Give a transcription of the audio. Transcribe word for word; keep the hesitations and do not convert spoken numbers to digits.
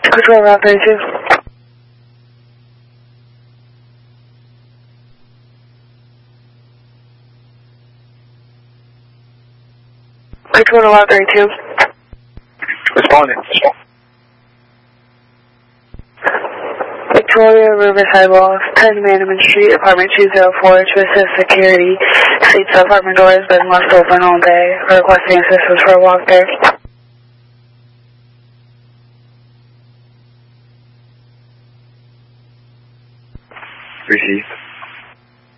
Control Route thirty-two. Control Route thirty-two. Responding. Victoria Riverside Walls, ten Manneman Street, apartment two oh four, to assist security. Seats apartment door has been left open all day. Requesting assistance for a walk there. Receive.